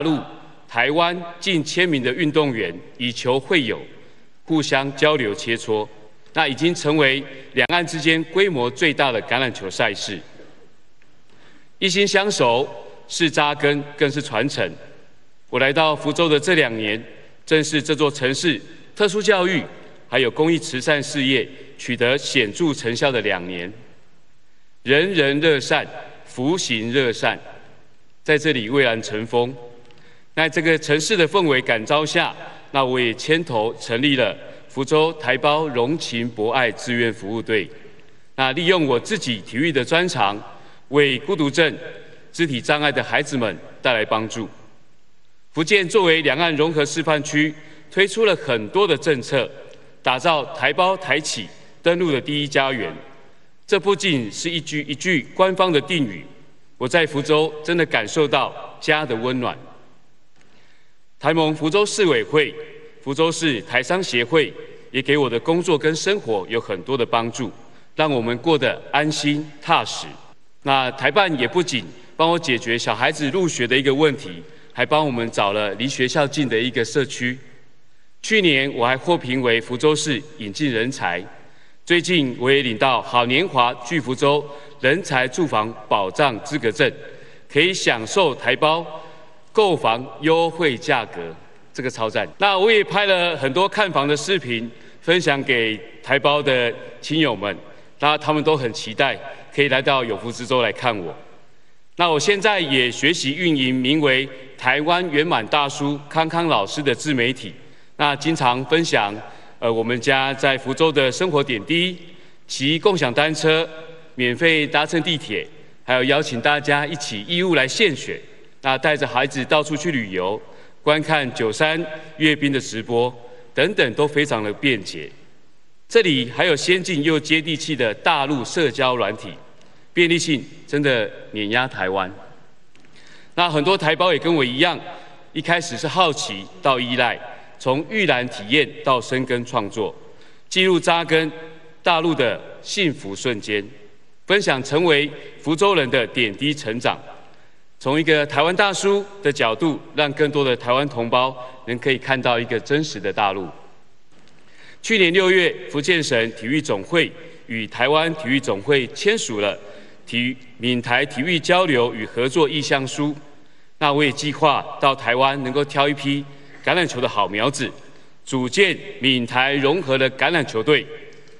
陆、台湾近1000名的运动员以球会友，互相交流切磋，那已经成为两岸之间规模最大的橄榄球赛事。一心相守是扎根，更是传承。我来到福州的这2年，正是这座城市特殊教育还有公益慈善事业取得显著成效的2年。人人乐善，福行乐善，在这里蔚然成风。在这个城市的氛围感召下，那我也牵头成立了福州台胞荣情博爱志愿服务队。那利用我自己体育的专长，为孤独症、肢体障碍的孩子们带来帮助。福建作为两岸融合示范区，推出了很多的政策，打造台胞台企登陆的第一家园。这不仅是一句官方的定语，我在福州真的感受到家的温暖。台盟福州市委会、福州市台商协会也给我的工作跟生活有很多的帮助，让我们过得安心踏实。那台办也不仅帮我解决小孩子入学的一个问题，还帮我们找了离学校近的一个社区。去年我还获评为福州市引进人才，最近我也领到好年华巨福州人才住房保障资格证，可以享受台胞购房优惠价格，这个超赞。那我也拍了很多看房的视频，分享给台胞的亲友们，那他们都很期待可以来到有福之州来看我。那我现在也学习运营名为台湾圆满大叔康康老师的自媒体，那经常分享我们家在福州的生活点滴，骑共享单车，免费搭乘地铁，还有邀请大家一起义务来献血，那带着孩子到处去旅游，观看93阅兵的直播等等，都非常的便捷。这里还有先进又接地气的大陆社交软体，便利性真的碾压台湾。那很多台胞也跟我一样，一开始是好奇到依赖，从预览体验到深耕创作，记录扎根大陆的幸福瞬间，分享成为福州人的点滴成长。从一个台湾大叔的角度，让更多的台湾同胞能可以看到一个真实的大陆。去年6月，福建省体育总会与台湾体育总会签署了闽台体育交流与合作意向书。那我也计划到台湾能够挑一批橄榄球的好苗子，组建闽台融合的橄榄球队。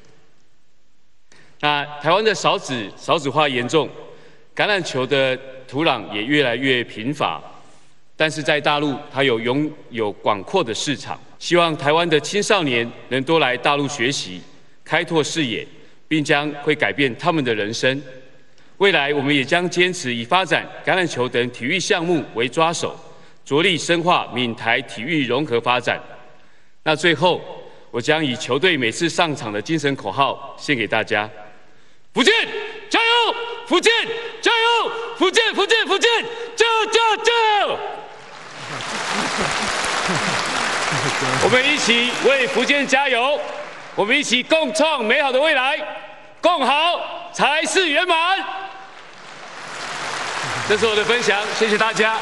那台湾的少子化严重，橄榄球的土壤也越来越贫乏，但是在大陆它拥有广阔的市场。希望台湾的青少年能多来大陆学习，开拓视野，并将会改变他们的人生。未来我们也将坚持以发展橄榄球等体育项目为抓手，着力深化闽台体育融合发展。那最后，我将以球队每次上场的精神口号献给大家：福建加油！福建加油！福建福建福建加加加！我们一起为福建加油，我们一起共创美好的未来，共好才是圆满。这是我的分享，谢谢大家。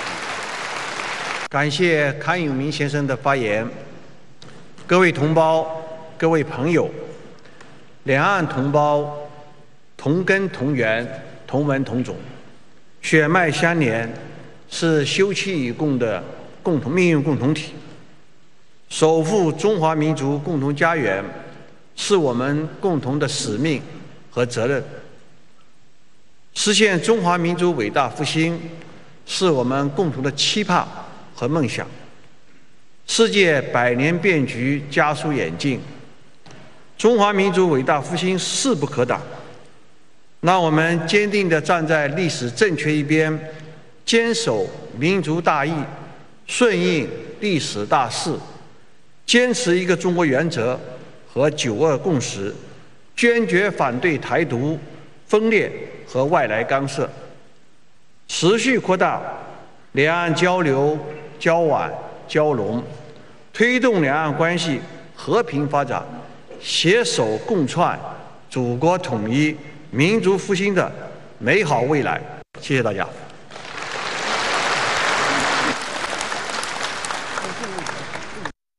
感谢康有明先生的发言。各位同胞、各位朋友，两岸同胞同根同源、同文同种，血脉相连，是休戚与共的命运共同体。守护中华民族共同家园，是我们共同的使命和责任。实现中华民族伟大复兴，是我们共同的期盼和梦想。世界百年变局加速演进，中华民族伟大复兴势不可挡。让我们坚定地站在历史正确一边，坚守民族大义，顺应历史大势，坚持一个中国原则和9·2共识，坚决反对台独、分裂和外来干涉，持续扩大两岸交流、交往、交融，推动两岸关系和平发展，携手共创祖国统一、民族复兴的美好未来。谢谢大家。